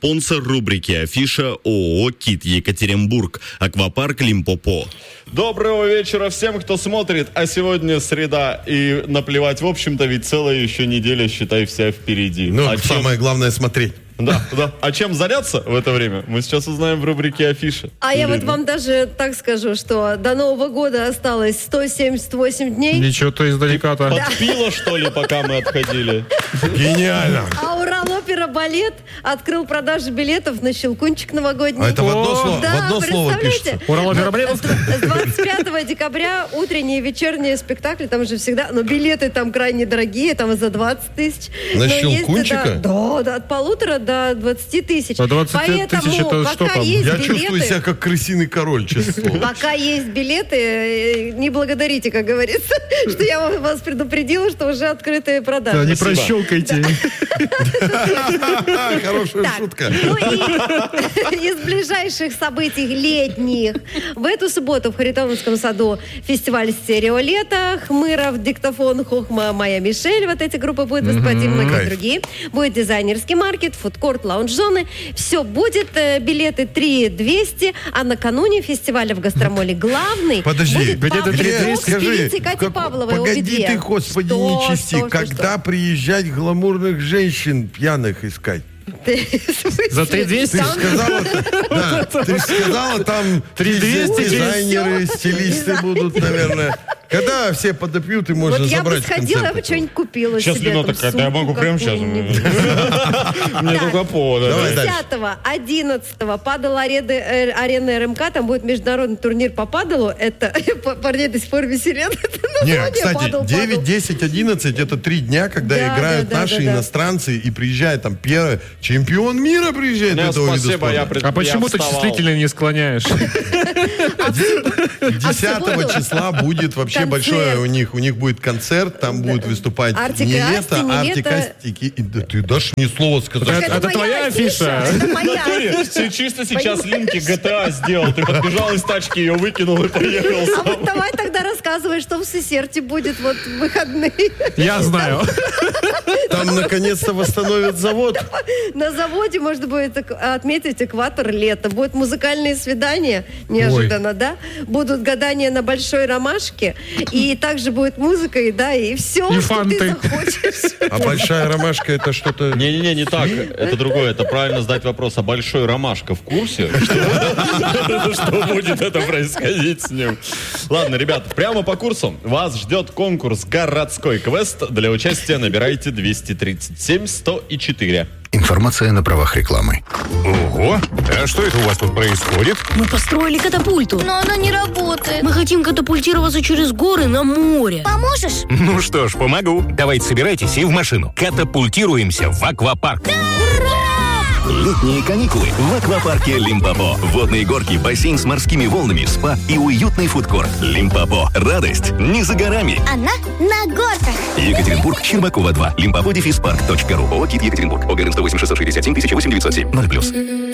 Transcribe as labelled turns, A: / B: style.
A: Спонсор рубрики «Афиша» ООО «Кит Екатеринбург», аквапарк Лимпопо.
B: Доброго вечера всем, кто смотрит. А сегодня среда, и наплевать, в общем-то, ведь целая еще неделя, считай, вся впереди.
C: Самое главное смотреть.
B: Да. А чем заняться в это время, мы сейчас узнаем в рубрике «Афиша».
D: Я вот вам даже так скажу, что до Нового года осталось 178 дней.
E: Ничего-то издалека-то.
B: Подпила, что ли, пока мы отходили?
C: Гениально.
D: А Урал-опера балет открыл продажи билетов на щелкунчик новогодний.
C: А это в одно слово пишется.
E: Урал-опера балет?
D: С 25 декабря утренние и вечерние спектакли, там же всегда, но билеты там крайне дорогие, там за 20 тысяч.
C: На щелкунчика?
D: Да, от 1,5 до 20 тысяч.
E: А 20 тысяч это что там?
C: Я чувствую себя как крысиный король, честно слово.
D: Пока есть билеты, не благодарите, как говорится, что я вас предупредила, что уже открытые продажи.
E: Да, не прощелкайте.
C: Хорошая шутка.
D: Из ближайших событий летних. В эту субботу в Харитоновском саду фестиваль «Стерео лето», Хмыров, Диктофон, Хохма, Моя Мишель. Вот эти группы будут выступать и многие другие. Будет дизайнерский маркет, фудкорт, лаунж-зоны. Все будет. Билеты 3200. А накануне фестиваля в Гастромоле главный
C: Подожди,
D: будет
C: скажи,
D: Кати Павловой.
C: погоди ты, господи, нечисти. Когда приезжать гламурных женщин пьяных искать?
E: За 3200?
C: Ты сказала, там
E: 3200
C: дизайнеры, стилисты будут, наверное. Когда все подопьют, и можно
D: вот
C: забрать
D: я бы сходила, я бы что-нибудь купила
B: сейчас
D: себе.
B: Сейчас такая, я могу прямо сейчас. Мне только повод.
D: 10-го, 11-го падал арена РМК, там будет международный турнир по падалу. Это парней до сих пор веселят.
C: Нет, кстати, 9, 10, 11 это 3 дня, когда играют наши иностранцы, и приезжает там первый чемпион мира приезжает этого вида спорта.
E: А почему ты чувствительно не склоняешь?
C: 10 числа будет вообще большое у них будет концерт, там будет выступать Нилетто, Артик Асти. Ты дашь мне слово сказать.
E: Это твоя афиша?
D: Это моя афиша.
B: Чисто сейчас Линки GTA сделал. Ты подбежал из тачки, ее выкинул и поехал сам.
D: А вот давай тогда рассказывай, что в Сесерте будет вот в выходные.
E: Я знаю.
C: Там наконец-то восстановят завод.
D: На заводе можно будет отметить экватор лета. Будут музыкальные свидания, неожиданно, да? Будут гадания на большой ромашке. И также будет музыка, и все,
E: и
D: что
E: фанты.
D: ты захочешь.
C: А большая ромашка это что-то...
B: Не так. Это другое. Это правильно задать вопрос. А большой ромашка в курсе? Что будет это происходить с ним? Ладно, ребята, прямо по курсу вас ждет конкурс «Городской квест». Для участия набирайте 237 104.
F: Информация на правах рекламы.
G: Ого! А что это у вас тут происходит?
H: Мы построили катапульту.
I: Но она не работает.
H: Мы хотим катапультироваться через горы на море.
I: Поможешь?
G: Ну что ж, помогу. Давайте собирайтесь и в машину. Катапультируемся в аквапарк.
J: Летние каникулы в аквапарке Лимпопо. Водные горки, бассейн с морскими волнами, спа и уютный фудкорт. Лимпопо. Радость не за горами.
I: Она на горках.
J: Екатеринбург, Щербакова 2. Лимпопо-парк.ру. ООО «Кит Екатеринбург». ОГРН 108 667 1008 907. 0+.